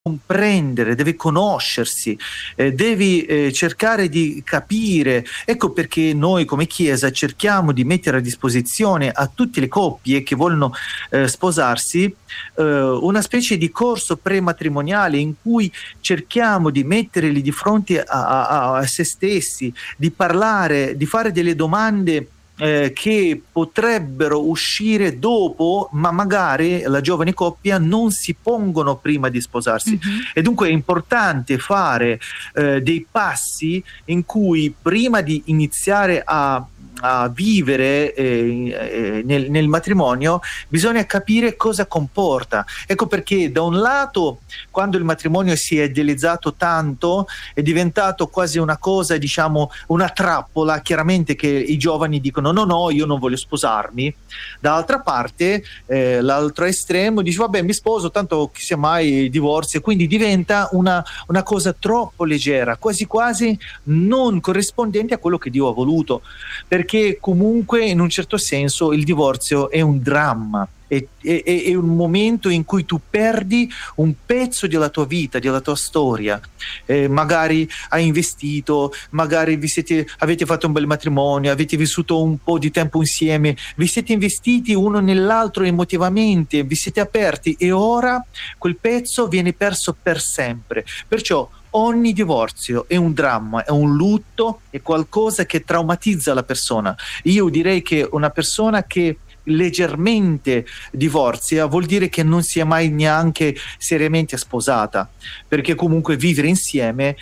comprendere, deve conoscersi, devi cercare di capire. Ecco perché noi come Chiesa cerchiamo di mettere a disposizione a tutte le coppie che vogliono sposarsi una specie di corso prematrimoniale in cui cerchiamo di metterli di fronte a se stessi, di parlare, di fare delle domande che potrebbero uscire dopo, ma magari la giovane coppia non si pongono prima di sposarsi. E dunque è importante fare dei passi in cui prima di iniziare a vivere nel matrimonio bisogna capire cosa comporta. Ecco perché da un lato, quando il matrimonio si è idealizzato tanto, è diventato quasi una cosa, diciamo, una trappola, chiaramente, che i giovani dicono no, io non voglio sposarmi. Dall'altra parte l'altro estremo dice vabbè, mi sposo, tanto che sia mai divorzio, e quindi diventa una cosa troppo leggera, quasi quasi non corrispondente a quello che Dio ha voluto, perché comunque in un certo senso il divorzio è un dramma, è un momento in cui tu perdi un pezzo della tua vita, della tua storia. Magari hai investito, magari avete fatto un bel matrimonio, avete vissuto un po' di tempo insieme, vi siete investiti uno nell'altro emotivamente, vi siete aperti, e ora quel pezzo viene perso per sempre. Perciò ogni divorzio è un dramma, è un lutto, è qualcosa che traumatizza la persona. Io direi che una persona che leggermente divorzia vuol dire che non si è mai neanche seriamente sposata, perché comunque vivere insieme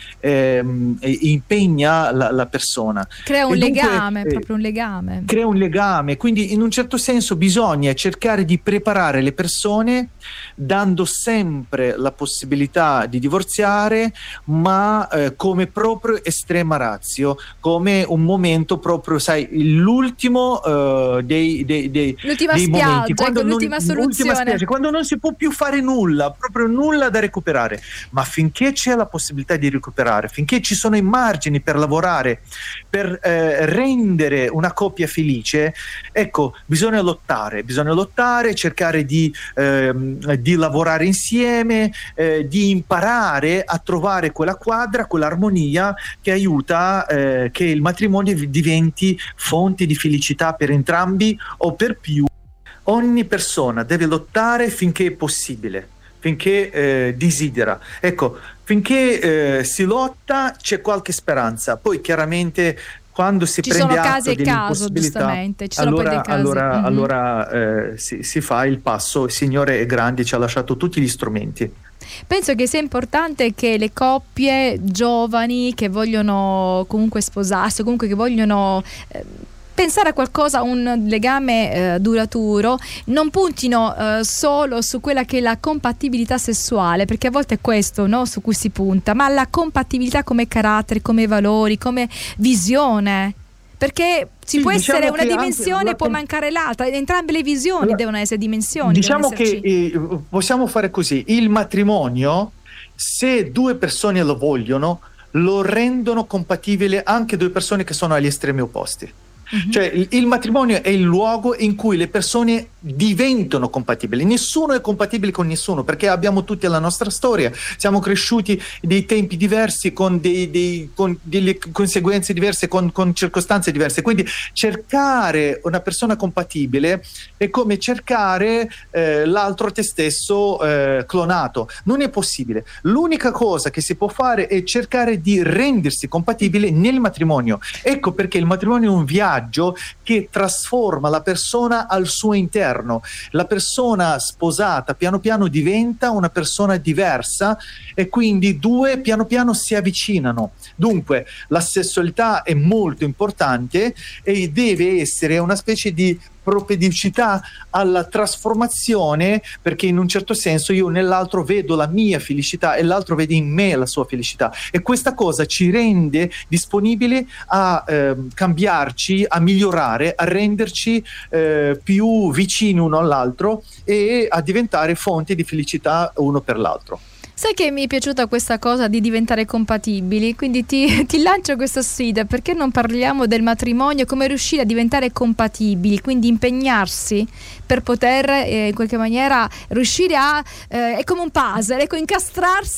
impegna la persona, crea un legame, proprio un legame, crea un legame. Quindi in un certo senso bisogna cercare di preparare le persone dando sempre la possibilità di divorziare, ma come proprio estrema ratio, come un momento proprio, sai, l'ultimo l'ultima dei spiaggia, momenti, quando l'ultima soluzione, quando non si può più fare nulla, proprio nulla da recuperare. Ma finché c'è la possibilità di recuperare, finché ci sono i margini per lavorare, per rendere una coppia felice, ecco, bisogna lottare, cercare di lavorare insieme, di imparare a trovare quella quadra, quell'armonia che aiuta che il matrimonio diventi fonte di felicità per entrambi o per più. Ogni persona deve lottare finché è possibile, finché desidera. Ecco, finché si lotta c'è qualche speranza. Poi chiaramente quando si prende atto dell'impossibilità, allora si fa il passo. Il Signore è grande, ci ha lasciato tutti gli strumenti. Penso che sia importante che le coppie giovani che vogliono comunque sposarsi, comunque che vogliono pensare a qualcosa, un legame duraturo, non puntino solo su quella che è la compatibilità sessuale, perché a volte è questo, no, su cui si punta, ma la compatibilità come carattere, come valori, come visione, perché può essere una dimensione, può mancare l'altra, entrambe le visioni devono essere dimensioni. Diciamo che possiamo fare così: il matrimonio, se due persone lo vogliono, lo rendono compatibile anche due persone che sono agli estremi opposti. Cioè il matrimonio è il luogo in cui le persone diventano compatibili. Nessuno è compatibile con nessuno, perché abbiamo tutti la nostra storia, siamo cresciuti dei tempi diversi, con delle conseguenze diverse, con circostanze diverse. Quindi cercare una persona compatibile è come cercare l'altro te stesso clonato. Non è possibile. L'unica cosa che si può fare è cercare di rendersi compatibile nel matrimonio. Ecco perché il matrimonio è un viaggio che trasforma la persona al suo interno. La persona sposata piano piano diventa una persona diversa, e quindi due piano piano si avvicinano. Dunque la sessualità è molto importante e deve essere una specie di propedicità alla trasformazione, perché in un certo senso io nell'altro vedo la mia felicità e l'altro vede in me la sua felicità, e questa cosa ci rende disponibili a cambiarci, a migliorare, a renderci più vicini uno all'altro e a diventare fonte di felicità uno per l'altro. Sai che mi è piaciuta questa cosa di diventare compatibili, quindi ti lancio questa sfida: perché non parliamo del matrimonio, come riuscire a diventare compatibili, quindi impegnarsi per poter in qualche maniera riuscire a è come un puzzle, ecco, incastrarsi